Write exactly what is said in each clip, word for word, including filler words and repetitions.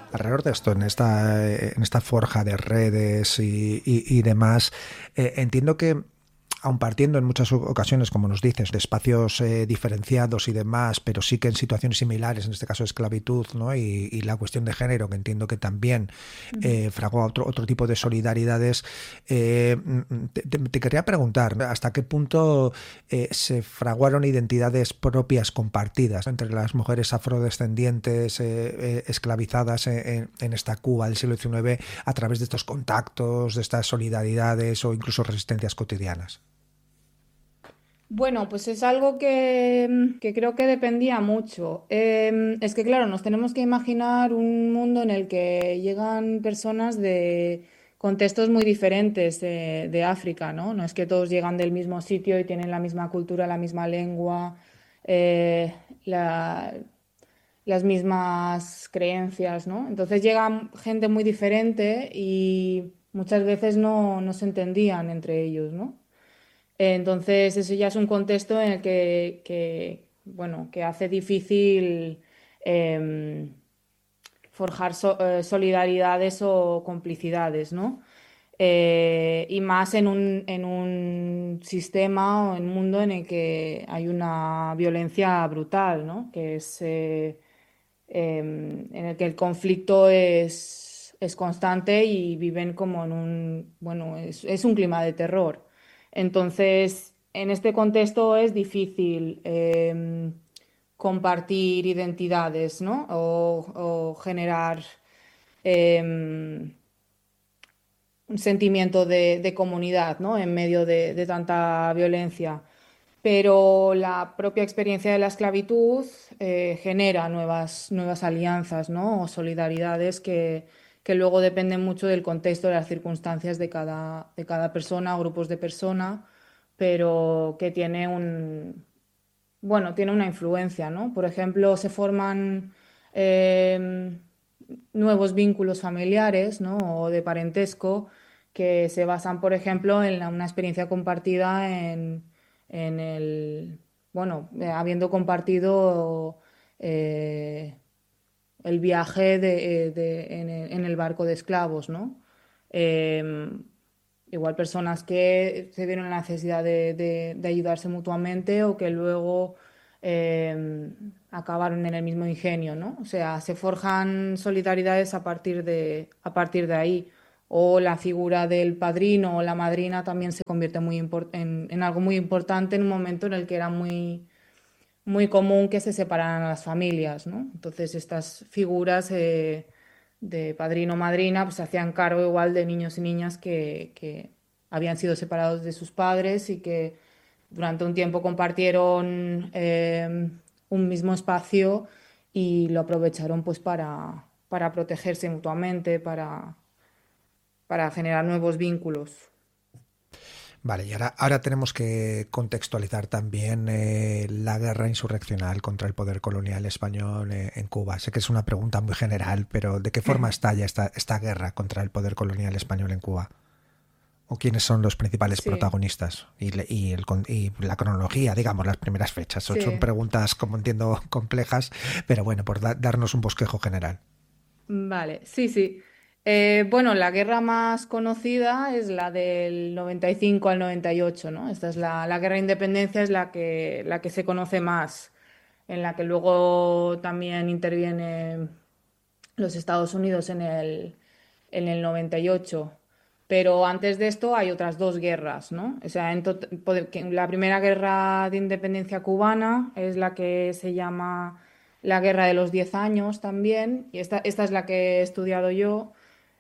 Alrededor de esto, en esta, en esta forja de redes y, y, y demás, eh, entiendo que aun partiendo en muchas ocasiones, como nos dices, de espacios eh, diferenciados y demás, pero sí que en situaciones similares, en este caso esclavitud, ¿no? y, y la cuestión de género, que entiendo que también Ujú. eh, fragó otro, otro tipo de solidaridades, eh, te, te, te, quería preguntar, ¿hasta qué punto eh, se fraguaron identidades propias compartidas entre las mujeres afrodescendientes eh, eh, esclavizadas en, en esta Cuba del siglo diecinueve a través de estos contactos, de estas solidaridades o incluso resistencias cotidianas? Bueno, pues es algo que, mm, que creo que dependía mucho. Em, es que, claro, nos tenemos que imaginar un mundo en el que llegan personas de contextos muy diferentes de, de África, ¿no? No es que todos llegan del mismo sitio y tienen la misma cultura, la misma lengua, eh, la- las mismas creencias, ¿no? Entonces llega gente muy diferente y muchas veces no, no se entendían entre ellos, ¿no? Entonces, eso ya es un contexto en el que, que, bueno, que hace difícil em, forjar so- eh, solidaridades o complicidades, ¿no? Eh, y más en un, en un sistema o en un mundo en el que hay una violencia brutal, ¿no? Que es eh, em, en el que el conflicto es, es constante y viven como en un, bueno, es, es un clima de terror. Entonces, en este contexto es difícil em, compartir identidades, ¿no? O, o generar em, un sentimiento de, de comunidad, ¿no? En medio de, de tanta violencia. Pero la propia experiencia de la esclavitud eh, genera nuevas, nuevas alianzas, ¿no? O solidaridades que, que luego dependen mucho del contexto, de las circunstancias de cada, de cada persona o grupos de personas, pero que tiene un, bueno, tiene una influencia, ¿no? Por ejemplo, se forman eh, nuevos vínculos familiares, ¿no? O de parentesco que se basan, por ejemplo, en la- una experiencia compartida en, en el, bueno, eh, habiendo compartido eh, el viaje de, eh, de- en el, en el barco de esclavos, ¿no? Em, igual personas que se vieron la necesidad de, de- de ayudarse mutuamente o que luego em, acabaron en el mismo ingenio, ¿no? O sea, se forjan solidaridades a partir de, a partir de ahí. O la figura del padrino o la madrina también se convierte muy impor- en, en algo muy importante en un momento en el que era muy muy común que se separaran a las familias, ¿no? Entonces estas figuras eh, de padrino o madrina pues se hacían cargo igual de niños y niñas que, que habían sido separados de sus padres y que durante un tiempo compartieron eh, un mismo espacio y lo aprovecharon pues para, para protegerse mutuamente, para, para generar nuevos vínculos. Vale, y ahora, ahora tenemos que contextualizar también eh, la guerra insurreccional contra el poder colonial español eh, en Cuba. Sé que es una pregunta muy general, pero ¿de qué forma estalla esta, esta guerra contra el poder colonial español en Cuba? ¿O quiénes son los principales Sí, protagonistas? Y, le- y el con- y la cronología, digamos, las primeras fechas. Son, son sí. preguntas, como entiendo, complejas, pero bueno, por da- darnos un bosquejo general. Vale, sí, sí. Eh, bueno, la guerra más conocida es la del noventa y cinco al noventa y ocho, ¿no? Esta es la, la guerra de independencia, es la que, la que se conoce más, en la que luego también interviene los Estados Unidos en el, en el noventa y ocho. Pero antes de esto hay otras dos guerras, ¿no? O sea, en tot- pode- que la primera guerra de independencia cubana es la que se llama la Guerra de los Diez Años también, y esta, esta es la que he estudiado yo,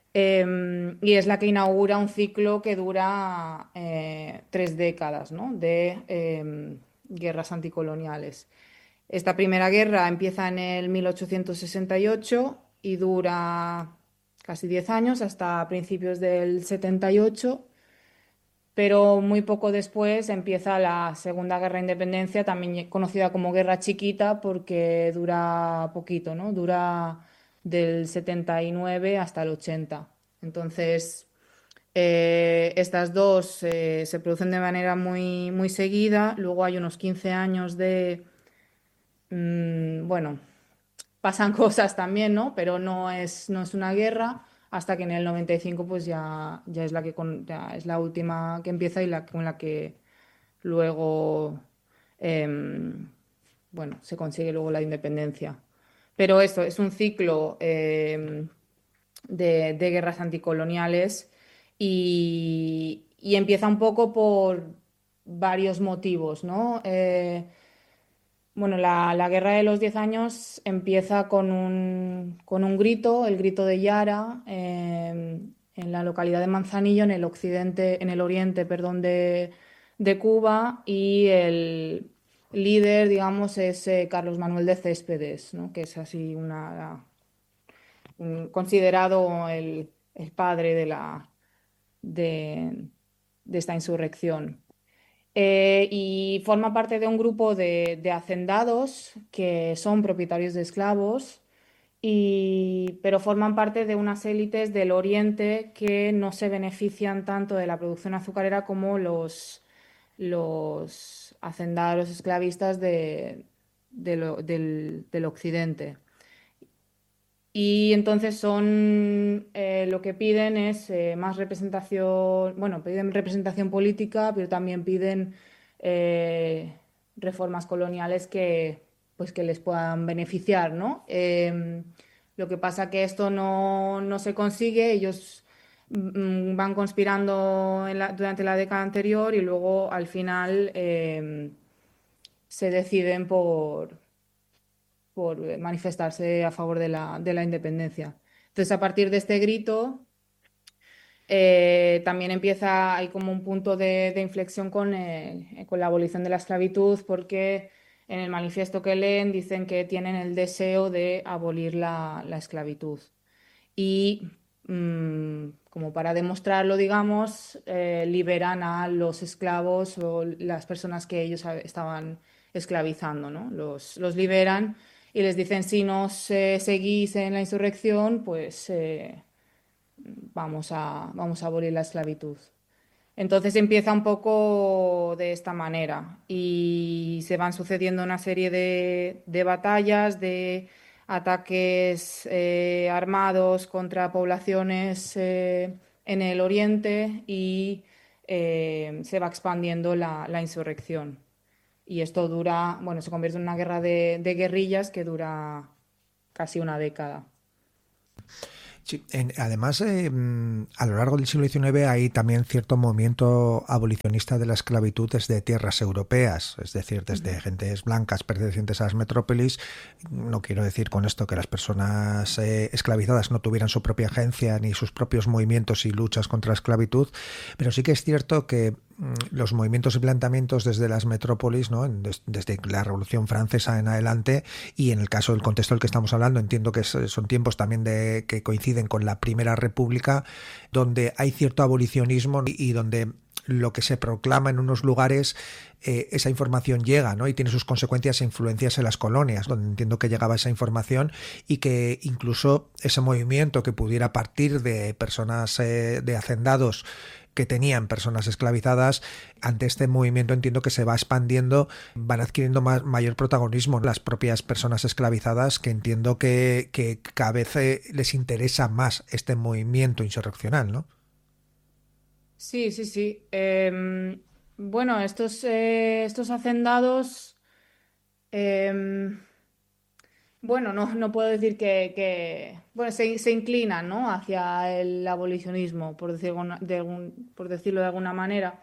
eh, y es la que inaugura un ciclo que dura eh, tres décadas, ¿no? De eh, guerras anticoloniales. Esta primera guerra empieza en el mil ochocientos sesenta y ocho y dura casi diez años, hasta principios del setenta y ocho, pero muy poco después empieza la Segunda Guerra de Independencia, también conocida como Guerra Chiquita, porque dura poquito, ¿no? Dura del setenta y nueve hasta el ochenta. Entonces, eh, estas dos eh, se producen de manera muy, muy seguida. Luego hay unos quince años de, mm, bueno, pasan cosas también, ¿no? Pero no es, no es una guerra hasta que en el noventa y cinco pues ya, ya es la que con- ya es la última que empieza y la con la que luego em, bueno, se consigue luego la independencia. Pero esto es un ciclo em, de, de guerras anticoloniales y, y empieza un poco por varios motivos, ¿no? Eh, bueno, la, la Guerra de los Diez Años empieza con un, con un grito, el grito de Yara, eh, en la localidad de Manzanillo, en el occidente, en el oriente, perdón, de, de Cuba, y el líder, digamos, es eh, Carlos Manuel de Céspedes, ¿no? Que es así una, un- considerado el, el padre de la, de, de esta insurrección. Eh, y forma parte de un grupo de, de hacendados que son propietarios de esclavos, y, pero forman parte de unas élites del Oriente que no se benefician tanto de la producción azucarera como los, los hacendados esclavistas de- de lo- del, del Occidente. Y entonces son, eh, lo que piden es eh, más representación, bueno, piden representación política, pero también piden eh, reformas coloniales que, pues, que les puedan beneficiar, ¿no? Em, lo que pasa que esto no, no se consigue, ellos mm, van conspirando en la- durante la década anterior y luego al final em, se deciden por por eh, manifestarse a favor de la, de la independencia. Entonces, a partir de este grito, eh, también empieza, hay como un punto de, de inflexión con, eh, con la abolición de la esclavitud, porque en el manifiesto que leen dicen que tienen el deseo de abolir la, la esclavitud. Y mm, como para demostrarlo, digamos, eh, liberan a los esclavos o las personas que ellos a- estaban esclavizando, ¿no? Los, los liberan y les dicen, si no se- seguís en la insurrección, pues eh, vamos a, vamos a abolir la esclavitud. Entonces empieza un poco de esta manera y se van sucediendo una serie de, de batallas, de ataques eh, armados contra poblaciones eh, en el oriente, y eh, se va expandiendo la, la insurrección. Y esto dura, bueno, se convierte en una guerra de, de guerrillas que dura casi una década. Sí, en- además, eh, mm, a lo largo del siglo diecinueve hay también cierto movimiento abolicionista de la esclavitud desde tierras europeas, es decir, desde Ujú. gentes blancas pertenecientes a las metrópolis. No quiero decir con esto que las personas eh, esclavizadas no tuvieran su propia agencia ni sus propios movimientos y luchas contra la esclavitud, pero sí que es cierto que mm, los movimientos y planteamientos desde las metrópolis, ¿no? En- des- desde la Revolución Francesa en adelante, y en el caso del contexto del que estamos hablando, entiendo que es- son tiempos también de que coinciden con la Primera República, donde hay cierto abolicionismo y, y donde lo que se proclama en unos lugares, eh, esa información llega, ¿no? Y tiene sus consecuencias e influencias en las colonias, donde entiendo que llegaba esa información, y que incluso ese movimiento que pudiera partir de personas, eh, de hacendados que tenían personas esclavizadas, ante este movimiento entiendo que se va expandiendo, van adquiriendo más, mayor protagonismo las propias personas esclavizadas, que entiendo que, que cada vez eh, les interesa más este movimiento insurreccional, ¿no? Sí, sí, sí. Em, bueno, estos, eh, estos hacendados, em, bueno, no, no puedo decir que, que- bueno, se, se inclinan, ¿no? Hacia el abolicionismo, por decir alguna- de algún- por decirlo de alguna manera,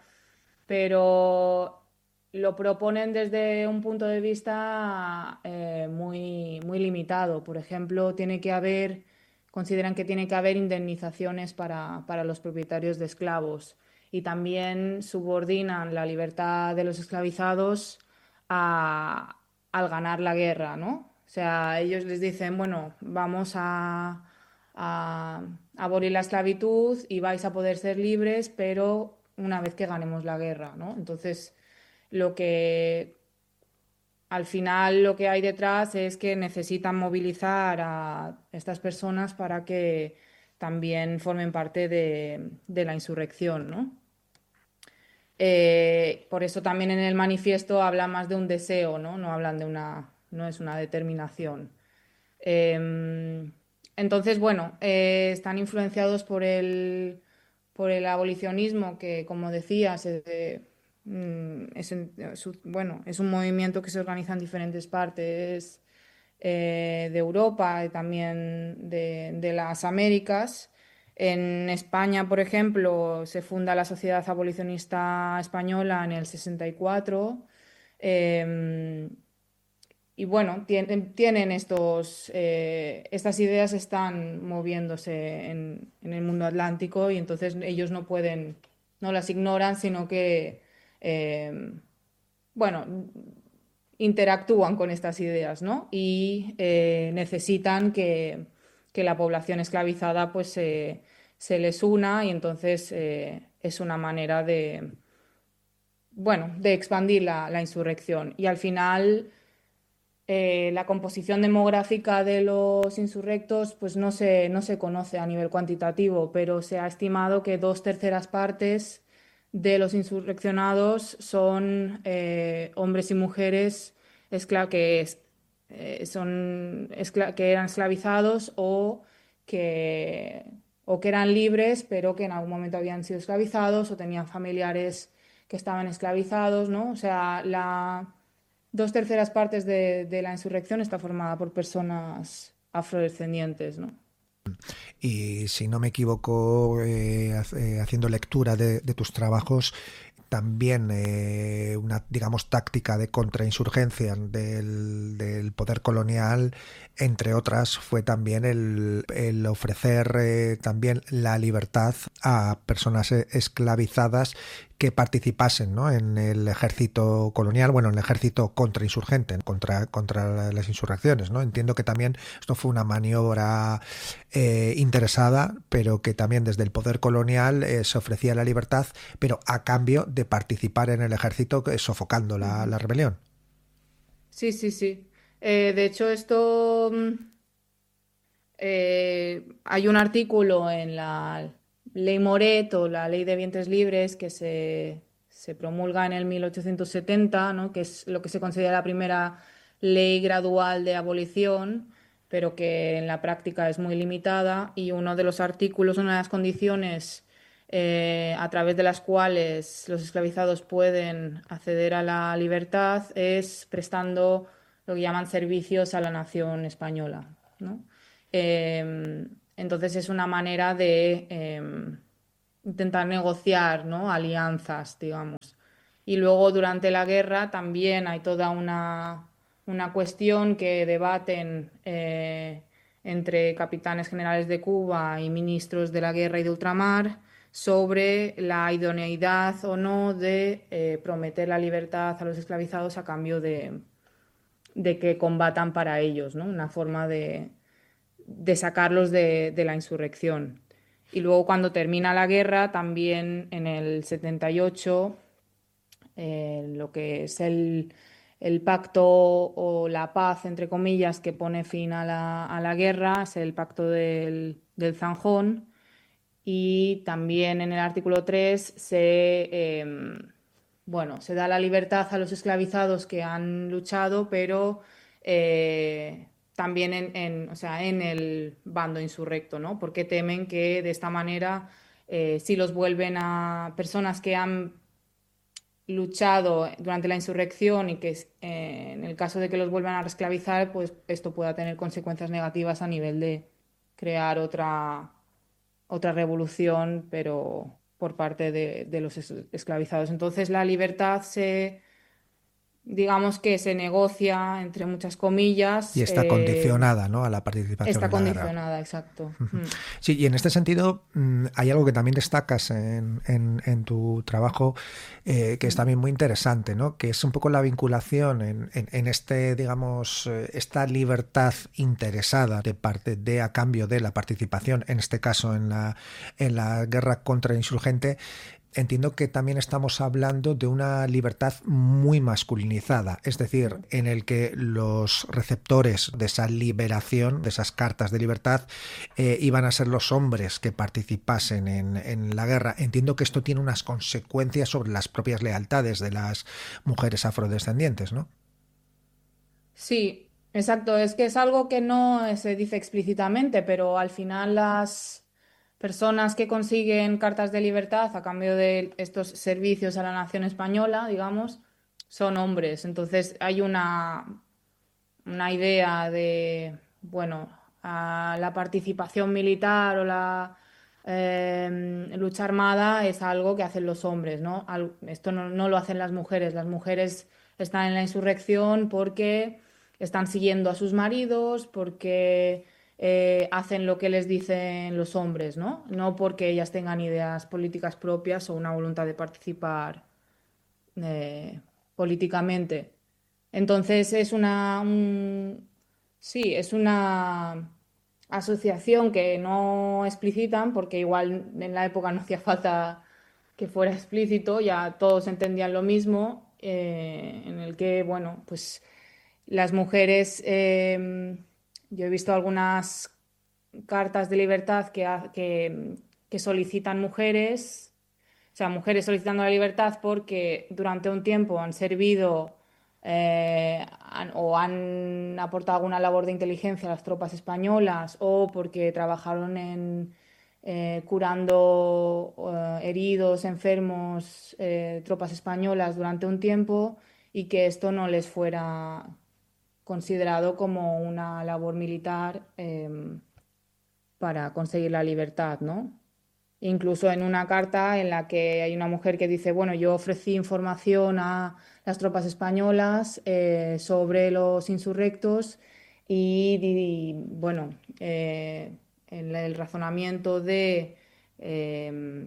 pero lo proponen desde un punto de vista eh, muy, muy limitado. Por ejemplo, tiene que haber, consideran que tiene que haber indemnizaciones para, para los propietarios de esclavos, y también subordinan la libertad de los esclavizados a- al ganar la guerra, ¿no? O sea, ellos les dicen, bueno, vamos a, a abolir la esclavitud y vais a poder ser libres, pero una vez que ganemos la guerra, ¿no? Entonces, lo que al final lo que hay detrás es que necesitan movilizar a estas personas para que también formen parte de, de la insurrección, ¿no? Eh, por eso también en el manifiesto hablan más de un deseo, ¿no? No hablan de una, no es una determinación. Eh, entonces, bueno, eh, están influenciados por el, por el abolicionismo, que, como decías, es, de- mm, es en- es un- bueno, es un movimiento que se organiza en diferentes partes eh, de Europa y también de, de las Américas. En España, por ejemplo, se funda la Sociedad Abolicionista Española en el sesenta y cuatro. em, y bueno, tienen, tienen estos, eh, estas ideas están moviéndose en, en el mundo atlántico y entonces ellos no pueden, no las ignoran, sino que, eh, bueno, interactúan con estas ideas, ¿no? Y eh, necesitan que, que la población esclavizada pues se se les una y entonces eh, es una manera de, bueno, de expandir la, la insurrección. Y al final eh, la composición demográfica de los insurrectos pues no se, no se conoce a nivel cuantitativo, pero se ha estimado que dos terceras partes de los insurreccionados son eh, hombres y mujeres escla- que, es- eh, son escla- que eran esclavizados o que, o que eran libres, pero que en algún momento habían sido esclavizados o tenían familiares que estaban esclavizados, ¿no? O sea, la dos terceras partes de, de la insurrección está formada por personas afrodescendientes, ¿no? Y si no me equivoco, eh, eh, haciendo lectura de, de tus trabajos, también eh, una, digamos, táctica de contrainsurgencia del, del poder colonial, entre otras, fue también el, el ofrecer eh, también la libertad a personas esclavizadas que participasen, ¿no?, en el ejército colonial, bueno, en el ejército contrainsurgente, contra, contra las insurrecciones, ¿no? Entiendo que también esto fue una maniobra eh, interesada, pero que también desde el poder colonial eh, se ofrecía la libertad, pero a cambio de participar en el ejército eh, sofocando la, Ujú. la rebelión. Sí, sí, sí. Eh, de hecho, esto mm, eh, hay un artículo en la Ley Moret o la Ley de Vientres Libres que se, se promulga en el mil ochocientos setenta, ¿no? Que es lo que se considera la primera ley gradual de abolición, pero que en la práctica es muy limitada. Y uno de los artículos, una de las condiciones eh, a través de las cuales los esclavizados pueden acceder a la libertad es prestando lo que llaman servicios a la nación española, ¿no? Eh, entonces es una manera de eh, intentar negociar, ¿no?, alianzas, digamos. Y luego durante la guerra también hay toda una, una cuestión que debaten eh, entre capitanes generales de Cuba y ministros de la guerra y de ultramar sobre la idoneidad o no de eh, prometer la libertad a los esclavizados a cambio de, de que combatan para ellos, ¿no? Una forma de, de sacarlos de, de la insurrección. Y luego cuando termina la guerra, también en el setenta y ocho, eh, lo que es el, el pacto o la paz, entre comillas, que pone fin a la, a la guerra, es el pacto del, del Zanjón. Y también en el artículo tres se, eh, bueno, se da la libertad a los esclavizados que han luchado, pero eh, también en, en, o sea, en el bando insurrecto, ¿no? Porque temen que de esta manera, eh, si los vuelven a personas que han luchado durante la insurrección y que eh, en el caso de que los vuelvan a esclavizar, pues esto pueda tener consecuencias negativas a nivel de crear otra otra revolución, pero por parte de, de los es- esclavizados. Entonces la libertad se, digamos que se negocia, entre muchas Y comillas, está eh, condicionada, ¿no?, a la participación está en la guerra. condicionada, exacto. Mm. Sí, y en este sentido mm, hay algo que también destacas en, en- en tu trabajo eh, que es Mm. también muy interesante, ¿no? Que es un poco la vinculación en, en- en este, digamos, eh, esta libertad interesada de parte de a cambio de la participación, en este caso en la, en la guerra contrainsurgente. Entiendo que también estamos hablando de una libertad muy masculinizada, es decir, en el que los receptores de esa liberación, de esas cartas de libertad, eh, iban a ser los hombres que participasen en, en la guerra. Entiendo que esto tiene unas consecuencias sobre las propias lealtades de las mujeres afrodescendientes, ¿no? Sí, Exacto, es que es algo que no se dice explícitamente, pero al final las personas que consiguen cartas de libertad a cambio de estos servicios a la nación española, digamos, son hombres. Entonces hay una, una idea de, bueno, a la participación militar o la eh, lucha armada es algo que hacen los hombres, ¿no? Al- esto no, no lo hacen las mujeres. Las mujeres están en la insurrección porque están siguiendo a sus maridos, porque eh, hacen lo que les dicen los hombres, ¿no? No porque ellas tengan ideas políticas propias o una voluntad de participar eh, políticamente. Entonces es una, un- sí, es una asociación que no explicitan, porque igual en la época no hacía falta que fuera explícito, ya todos entendían lo mismo, eh, en el que, bueno, pues las mujeres, eh, yo he visto algunas cartas de libertad que, ha- que, que solicitan mujeres, o sea, mujeres solicitando la libertad porque durante un tiempo han servido eh, han- o han aportado alguna labor de inteligencia a las tropas españolas o porque trabajaron en eh, curando eh, heridos, enfermos, eh, tropas españolas durante un tiempo y que esto no les fuera considerado como una labor militar em, para conseguir la libertad, ¿no? Incluso en una carta en la que hay una mujer que dice, bueno, yo ofrecí información a las tropas españolas eh, sobre los insurrectos y, y, bueno, eh, el, el razonamiento de, eh,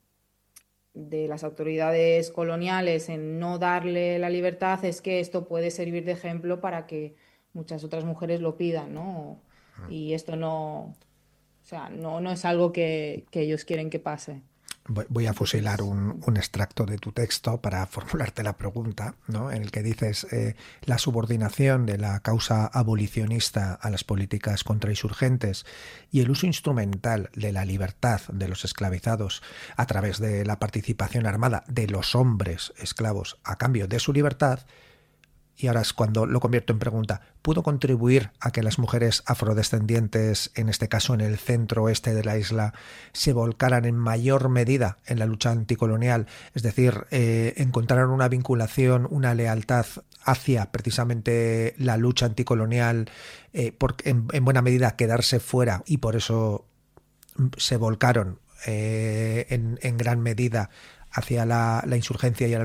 de las autoridades coloniales en no darle la libertad es que esto puede servir de ejemplo para que muchas otras mujeres lo pidan, ¿no? Y esto no, o sea, no, no es algo que, que ellos quieren que pase. Voy voy a fusilar Entonces, un, un extracto de tu texto para formularte la pregunta, ¿no? En el que dices eh, la subordinación de la causa abolicionista a las políticas contrainsurgentes y el uso instrumental de la libertad de los esclavizados a través de la participación armada de los hombres esclavos a cambio de su libertad. Y ahora es cuando lo convierto en pregunta. ¿Pudo contribuir a que las mujeres afrodescendientes, en este caso en el centro oeste de la isla, se volcaran en mayor medida en la lucha anticolonial? Es decir, eh, encontraron una vinculación, una lealtad hacia precisamente la lucha anticolonial, eh, por, en, en buena medida quedarse fuera y por eso se volcaron eh, en, en gran medida hacia la, la insurgencia y a la